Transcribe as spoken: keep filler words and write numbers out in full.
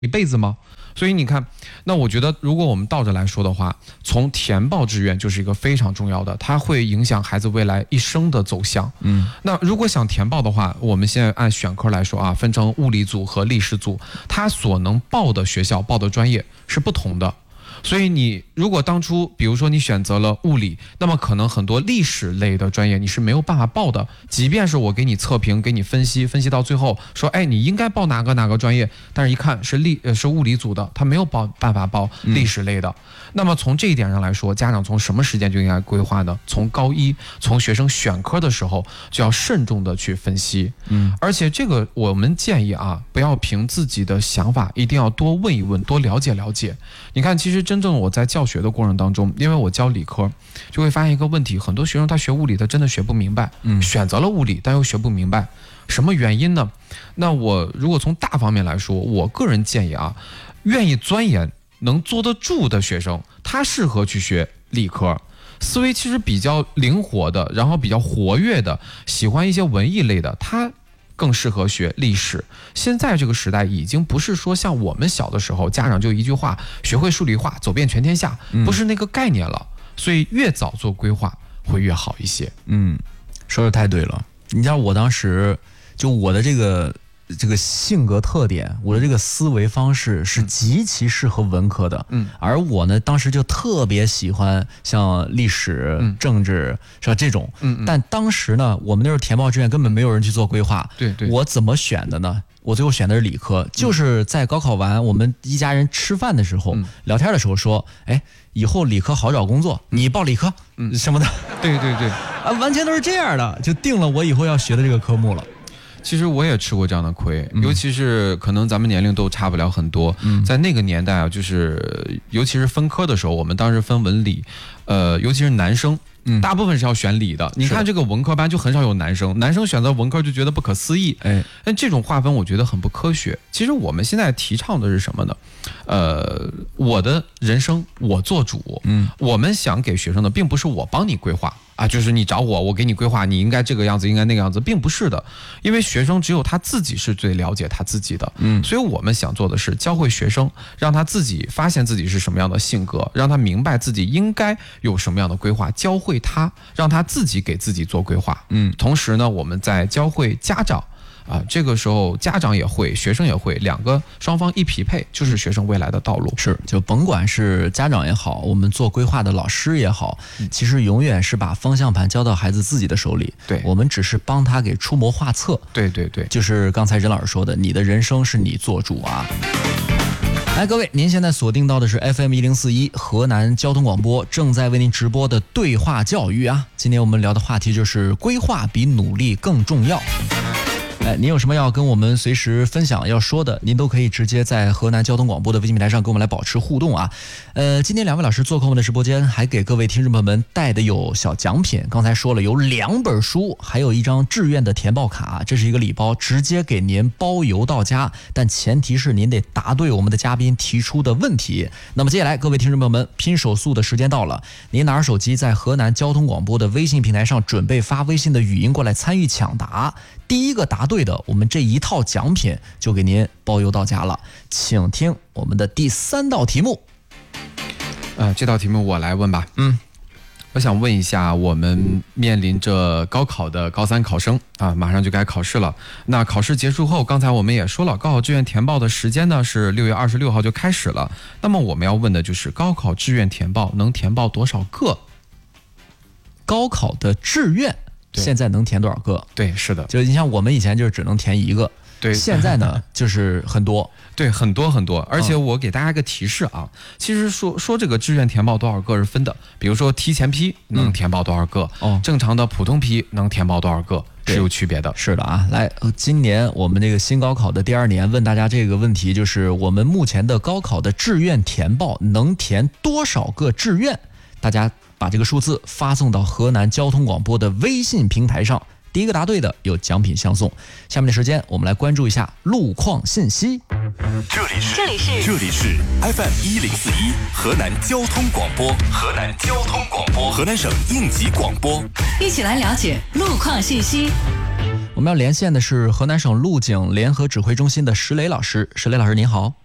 一辈子吗？所以你看，那我觉得如果我们倒着来说的话，从填报志愿就是一个非常重要的，它会影响孩子未来一生的走向。嗯，那如果想填报的话，我们现在按选科来说啊，分成物理组和历史组，它所能报的学校、报的专业是不同的。所以你如果当初比如说你选择了物理，那么可能很多历史类的专业你是没有办法报的，即便是我给你测评给你分析分析到最后说哎你应该报哪个哪个专业，但是一看是历是物理组的，他没有报办法报历史类的、嗯、那么从这一点上来说，家长从什么时间就应该规划呢？从高一从学生选科的时候就要慎重的去分析。嗯，而且这个我们建议啊，不要凭自己的想法，一定要多问一问，多了解了解。你看其实真正我在教学的过程当中，因为我教理科，就会发现一个问题，很多学生他学物理他真的学不明白，嗯，选择了物理但又学不明白，什么原因呢？那我如果从大方面来说，我个人建议啊，愿意钻研能坐得住的学生，他适合去学理科。思维其实比较灵活的，然后比较活跃的，喜欢一些文艺类的，他更适合学历史。现在这个时代已经不是说像我们小的时候家长就一句话学会数理化走遍全天下，不是那个概念了、嗯、所以越早做规划会越好一些。 嗯，说的太对了。你知道我当时就我的这个这个性格特点，我的这个思维方式是极其适合文科的。嗯，而我呢，当时就特别喜欢像历史、嗯、政治是吧这种。嗯, 嗯，但当时呢，我们那时候填报志愿根本没有人去做规划。 对对， 我怎么选的呢？我最后选的是理科，就是在高考完，我们一家人吃饭的时候、嗯、聊天的时候说，哎，以后理科好找工作，你报理科，嗯，什么的。 对对对， 啊，完全都是这样的，就定了我以后要学的这个科目了。 其实我也吃过这样的亏，尤其是可能咱们年龄都差不了很多，嗯、在那个年代啊，就是尤其是分科的时候，我们当时分文理，呃，尤其是男生。嗯，大部分是要选理的。你看这个文科班就很少有男生，男生选择文科就觉得不可思议。哎，但这种划分我觉得很不科学。其实我们现在提倡的是什么呢？呃，我的人生我做主。嗯，我们想给学生的并不是我帮你规划啊，就是你找我，我给你规划，你应该这个样子，应该那个样子，并不是的。因为学生只有他自己是最了解他自己的。嗯，所以我们想做的是教会学生，让他自己发现自己是什么样的性格，让他明白自己应该有什么样的规划，教会他，让他自己给自己做规划。嗯，同时呢，我们在教会家长啊，这个时候家长也会，学生也会，两个双方一匹配，就是学生未来的道路。 是，就甭管是家长也好，我们做规划的老师也好，其实永远是把方向盘交到孩子自己的手里。对，我们只是帮他给出谋划策。 对对对， 就是刚才任老师说的，你的人生是你做主啊。来，各位，您现在锁定到的是 F M 一零四一河南交通广播，正在为您直播的对话教育啊。今天我们聊的话题就是规划比努力更重要。哎，您有什么要跟我们随时分享要说的，您都可以直接在河南交通广播的微信平台上跟我们来保持互动啊。呃，今天两位老师做客我们的直播间，还给各位听众朋友们带的有小奖品。刚才说了有两本书，还有一张志愿的填报卡，这是一个礼包，直接给您包邮到家。但前提是您得答对我们的嘉宾提出的问题。那么接下来各位听众朋友们，拼手速的时间到了，您拿着手机在河南交通广播的微信平台上准备发微信的语音过来参与抢答。第一个答对的，我们这一套奖品就给您包邮到家了。请听我们的第三道题目。 呃，这道题目我来问吧。嗯，我想问一下，我们面临着高考的高三考生啊，马上就该考试了。那考试结束后，刚才我们也说了，高考志愿填报的时间呢是六月二十六号就开始了。那么我们要问的就是，高考志愿填报能填报多少个？ 高考的志愿现在能填多少个？ 对，是的， 就你像我们以前就是只能填一个， 对， 现在呢就是很多， 对，很多很多。而且我给大家一个提示啊，嗯、其实说说这个志愿填报多少个是分的，比如说提前批能填报多少个，嗯、正常的普通批能填报多少个，是有区别的。 是的啊，来，今年我们这个新高考的第二年，问大家这个问题，就是我们目前的高考的志愿填报能填多少个志愿？大家把这个数字发送到河南交通广播的微信平台上，第一个答对的有奖品相送。下面的时间，我们来关注一下路况信息。 这里是这里是这里是 F M 一零四一河南交通广播，河南交通广播，河南省应急广播， 一起来了解路况信息。 我们要连线的是河南省路警联合指挥中心的石磊老师。石磊老师您好。